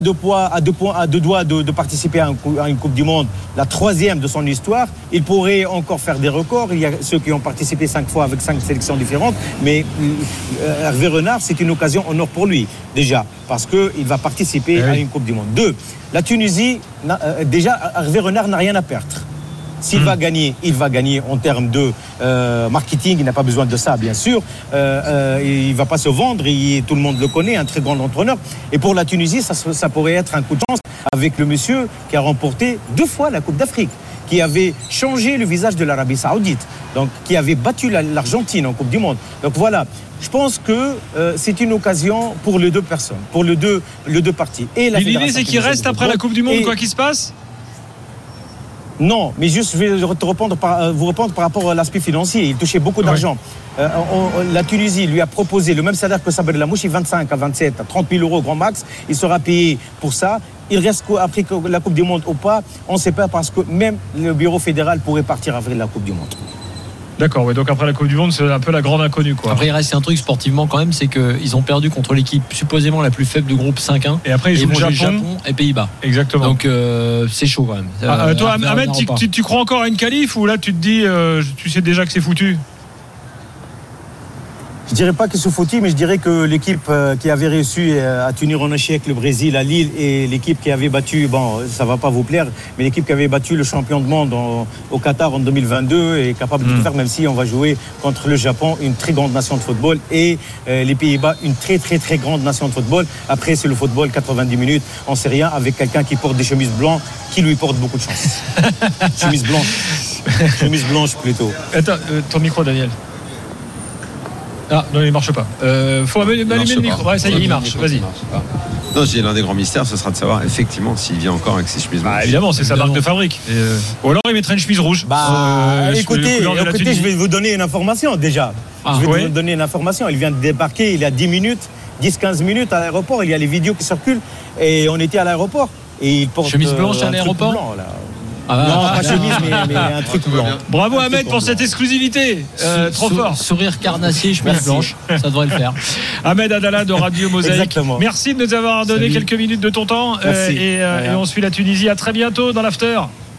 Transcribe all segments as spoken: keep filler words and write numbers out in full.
deux poids, à deux points, à deux doigts de, de participer à, un, à une Coupe du Monde, la troisième de son histoire. Il pourrait encore faire des records. Il y a ceux qui ont participé cinq fois avec cinq sélections différentes. Mais euh, Hervé Renard, c'est une occasion en or pour lui, déjà, parce qu'il va participer oui. à une Coupe du Monde. Deux, la Tunisie, euh, déjà, Hervé Renard n'a rien à perdre. S'il mmh. va gagner, il va gagner en termes de euh, marketing. Il n'a pas besoin de ça, bien sûr. Euh, euh, il ne va pas se vendre. Il, tout le monde le connaît, un très grand entraîneur. Et pour la Tunisie, ça, ça pourrait être un coup de chance avec le monsieur qui a remporté deux fois la Coupe d'Afrique, qui avait changé le visage de l'Arabie Saoudite, donc qui avait battu la, l'Argentine en Coupe du Monde. Donc voilà, je pense que euh, c'est une occasion pour les deux personnes, pour les deux, les deux parties. Et la l'idée, c'est qu'il reste après la Coupe du Monde, et... quoi qu'il se passe ? Non, mais juste, je vais te répondre par, vous répondre par rapport à l'aspect financier. Il touchait beaucoup d'argent. Ouais. Euh, on, on, la Tunisie lui a proposé le même salaire que Sabri Lamouchi, vingt-cinq à vingt-sept, à trente mille euros grand max. Il sera payé pour ça. Il reste après la Coupe du Monde ou pas, on ne sait pas, parce que même le bureau fédéral pourrait partir après la Coupe du Monde. D'accord, oui, donc après la Coupe du Monde, c'est un peu la grande inconnue, quoi. Après, il reste un truc sportivement quand même, c'est qu'ils ont perdu contre l'équipe supposément la plus faible du groupe cinq un. Et après, ils jouent le Japon. Japon et Pays-Bas. Exactement. Donc, euh, c'est chaud quand même. Ah, euh, toi, Ahmed, tu, tu, tu crois encore à une qualif ou là, tu te dis, euh, tu sais déjà que c'est foutu ? Je dirais pas que c'est foutu, mais je dirais que l'équipe euh, qui avait réussi euh, à tenir en échec le Brésil à Lille, et l'équipe qui avait battu, bon, ça va pas vous plaire, mais l'équipe qui avait battu le champion du monde en, au Qatar en deux mille vingt-deux est capable mmh. de le faire, même si on va jouer contre le Japon, une très grande nation de football, et euh, les Pays-Bas, une très très très grande nation de football. Après, c'est le football, quatre-vingt-dix minutes, on sait rien, avec quelqu'un qui porte des chemises blanches, qui lui porte beaucoup de chance. Chemise blanche. Chemise blanche plutôt. Attends, euh, ton micro, Daniel. Ah, non, il ne marche pas. Euh, faut allumer le micro. Ouais, ça y est, il marche. Vas-y. Non, j'ai l'un des grands mystères, ce sera de savoir effectivement s'il vient encore avec ses chemises blanches. Bah, évidemment, c'est sa marque de fabrique. Et euh... Ou alors il mettrait une chemise rouge. Bah, euh, écoutez, écoutez je vais vous donner une information déjà. Ah, je vais ouais. vous donner une information. Il vient de débarquer il y a dix minutes, dix à quinze minutes à l'aéroport. Il y a les vidéos qui circulent. Et on était à l'aéroport. Et il porte chemise blanche euh, à l'aéroport blanc, là. Ah, non, pas chemise, mais, mais un truc blanc. Bravo Ahmed pour cette exclusivité. Euh, trop Sou- fort. Sourire carnassier, chemise blanche, ça devrait le faire. Ahmed Adala de Radio Mosaïque. Exactement. Merci de nous avoir donné Salut. quelques minutes de ton temps. Euh, et, euh, et on suit la Tunisie. À très bientôt dans l'after.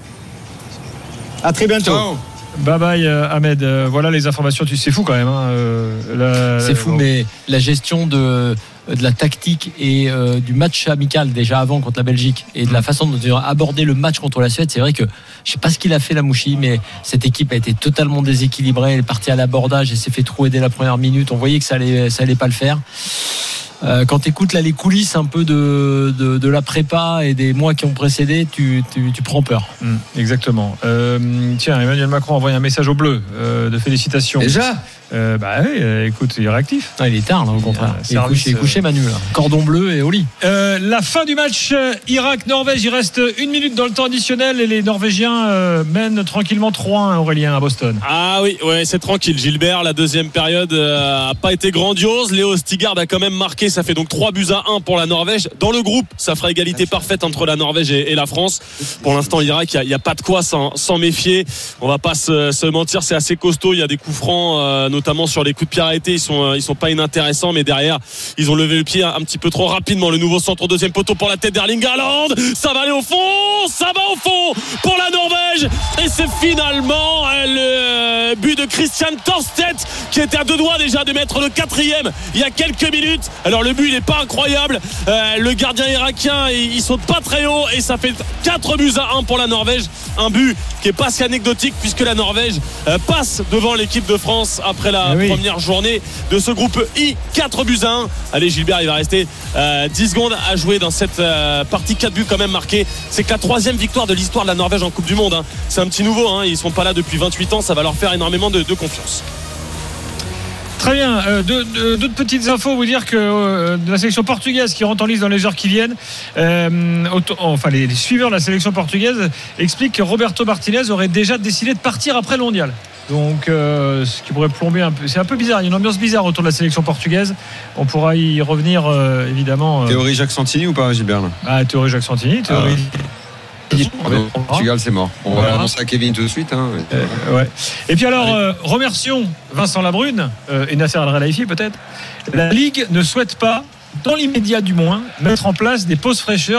À très bientôt. Ciao. Bye bye euh, Ahmed. Euh, voilà les informations. Tu c'est fou quand même. Hein, euh, la... C'est fou, mais la gestion de de la tactique et euh, du match amical déjà avant contre la Belgique et de la façon dont il a abordé le match contre la Suède, c'est vrai que je sais pas ce qu'il a fait Lamouchi, mais cette équipe a été totalement déséquilibrée. Elle est partie à l'abordage et s'est fait trouer dès la première minute. On voyait que ça allait, ça allait pas le faire. Euh, quand tu écoutes là les coulisses un peu de, de, de la prépa et des mois qui ont précédé, tu, tu, tu prends peur. Mmh, exactement. Euh, tiens, Emmanuel Macron a envoyé un message au bleu euh, de félicitations. Déjà euh, Bah oui, euh, écoute, il est réactif. Ah, il est tard là, au contraire. Il, il, est couché, il est couché Manu là. Cordon bleu et au lit. Euh, la fin du match Irak-Norvège, il reste une minute dans le temps additionnel et les Norvégiens euh, mènent tranquillement trois un, Aurélien, à Boston. Ah oui, ouais, c'est tranquille Gilbert. La deuxième période euh, a pas été grandiose. Léo Stigard a quand même marqué. Ça fait donc trois buts à un pour la Norvège. Dans le groupe, ça fera égalité parfaite entre la Norvège et, et la France. Pour l'instant, l'Irak, il n'y a, a pas de quoi s'en, s'en méfier. On va pas se, se mentir, c'est assez costaud. Il y a des coups francs, euh, notamment sur les coups de pied arrêtés. Ils sont, euh, ils sont pas inintéressants, mais derrière, ils ont levé le pied un, un petit peu trop rapidement. Le nouveau centre au deuxième poteau pour la tête d'Erling Haaland. Ça va aller au fond, ça va au fond pour la Norvège. Et c'est finalement euh, le but de Christian Torstedt qui était à deux doigts déjà de mettre le quatrième il y a quelques minutes. Alors le but il n'est pas incroyable, euh, le gardien irakien il, il saute pas très haut et ça fait quatre buts à un pour la Norvège, un but qui est pas si anecdotique puisque la Norvège euh, passe devant l'équipe de France après la oui. première journée de ce groupe I, quatre buts à un. Allez Gilbert, il va rester euh, dix secondes à jouer dans cette euh, partie, quatre buts quand même marqués. C'est que la troisième victoire de l'histoire de la Norvège en Coupe du Monde, hein. C'est un petit nouveau, hein. Ils sont pas là depuis vingt-huit ans, ça va leur faire énormément de, de confiance. Très bien, euh, deux, deux, d'autres petites infos, vous dire que euh, de la sélection portugaise qui rentre en liste dans les heures qui viennent, euh, auto, enfin les, les suiveurs de la sélection portugaise expliquent que Roberto Martinez aurait déjà décidé de partir après le mondial. Donc euh, ce qui pourrait plomber un peu, c'est un peu bizarre, il y a une ambiance bizarre autour de la sélection portugaise. On pourra y revenir euh, évidemment. Euh... Théorie Jacques Santini ou pas, Gilbert? Ah, théorie Jacques Santini, théorie. Ah. Portugal, c'est mort. On voilà. va l'annoncer à Kevin tout de suite. Hein. Euh, ouais. Et puis alors, euh, remercions Vincent Labrune euh, et Nasser Al-Khelaifi peut-être. La Ligue ne souhaite pas, dans l'immédiat du moins, mettre en place des pauses fraîcheurs